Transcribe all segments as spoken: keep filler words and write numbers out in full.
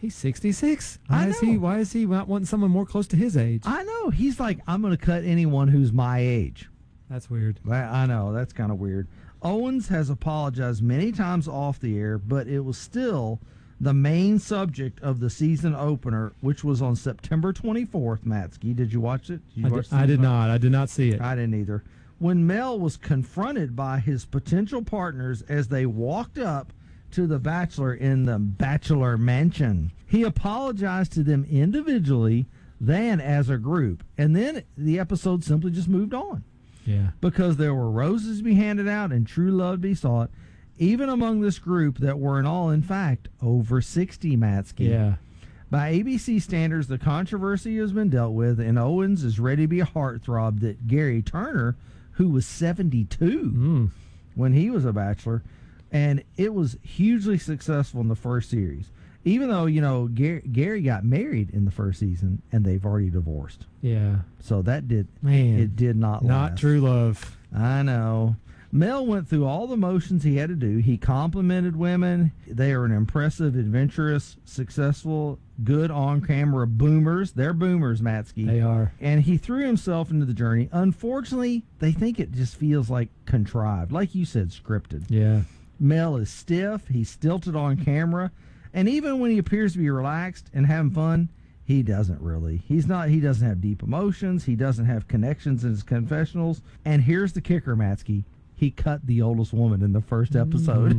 He's sixty-six. I Why is he? know. Why is he not wanting someone more close to his age? I know. He's like, I'm going to cut anyone who's my age. That's weird. I know. That's kind of weird. Owens has apologized many times off the air, but it was still the main subject of the season opener, which was on September twenty-fourth, Matsky. Did you watch it? Did you I, watch did, I did not. I did not see it. I didn't either. When Mel was confronted by his potential partners as they walked up to the Bachelor in the Bachelor Mansion, he apologized to them individually, then as a group, and then the episode simply just moved on. Yeah. Because there were roses to be handed out and true love to be sought, even among this group that were in all, in fact, over sixty, Matsky. Yeah. By A B C standards, the controversy has been dealt with, and Owens is ready to be a heartthrob that Gary Turner, who was seventy-two Mm. when he was a Bachelor, and it was hugely successful in the first series. Even though, you know, Gary, Gary got married in the first season, and they've already divorced. Yeah. So that did, Man. it did not Not last. true love. I know. Mel went through all the motions he had to do. He complimented women. They are an impressive, adventurous, successful, good on-camera boomers. They're boomers, Matsky. They are. And he threw himself into the journey. Unfortunately, they think it just feels like contrived. Like you said, scripted. Yeah. Mel is stiff. He's stilted on camera. And even when he appears to be relaxed and having fun, he doesn't really. He's not. He doesn't have deep emotions. He doesn't have connections in his confessionals. And here's the kicker, Matsky. He cut the oldest woman in the first episode.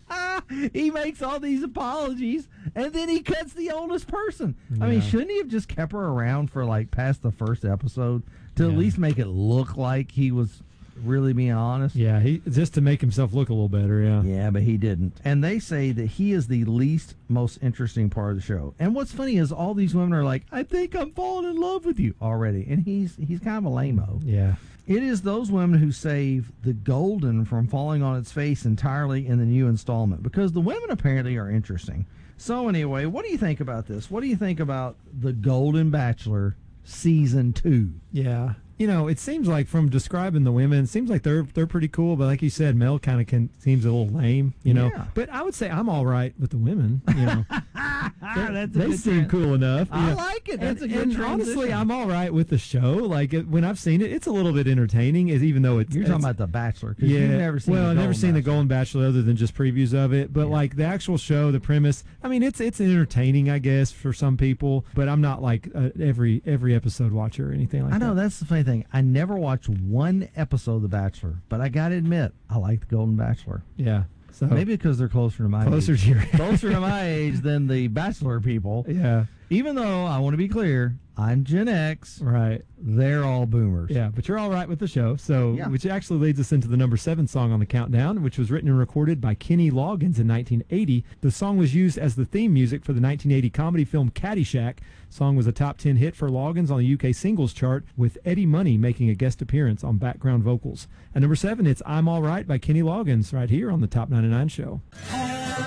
Mm. He makes all these apologies, and then he cuts the oldest person. Yeah. I mean, shouldn't he have just kept her around for, like, past the first episode to yeah. at least make it look like he was really being honest? Yeah, he just to make himself look a little better, yeah. Yeah, but he didn't. And they say that he is the least most interesting part of the show. And what's funny is all these women are like, I think I'm falling in love with you already. And he's he's kind of a lame-o. Yeah. It is those women who save the Golden from falling on its face entirely in the new installment, because the women apparently are interesting. So anyway, what do you think about this? What do you think about the Golden Bachelor Season two? Yeah. You know, it seems like from describing the women, it seems like they're they're pretty cool. But like you said, Mel kind of can seems a little lame. You know, yeah. But I would say I'm all right with the women. You know, That's they, a they good seem trend. cool enough. I know. like it. That's and, a good and transition. honestly, I'm all right with the show. Like it, when I've seen it, it's a little bit entertaining. Is even though it's you're it's, talking about the Bachelor. 'Cause Yeah, you've never seen well, the I've never Golden seen the Bachelor. Golden Bachelor other than just previews of it. But Yeah. like the actual show, the premise, I mean, it's it's entertaining, I guess, for some people. But I'm not like a, every every episode watcher or anything like that. I know, that. that's the funny thing. I never watched one episode of The Bachelor, but I got to admit, I like the Golden Bachelor. Yeah. So Maybe because they're closer to my closer age. to your closer to my age than the Bachelor people. Yeah. Even though, I want to be clear, I'm Gen X. Right. They're all boomers. Yeah, but you're all right with the show. So, Yeah. which actually leads us into the number seven song on the countdown, which was written and recorded by Kenny Loggins in nineteen eighty. The song was used as the theme music for the nineteen eighty comedy film Caddyshack. The song was a top ten hit for Loggins on the U K singles chart, with Eddie Money making a guest appearance on background vocals. At number seven, it's I'm All Right by Kenny Loggins right here on the Top ninety-nine Show.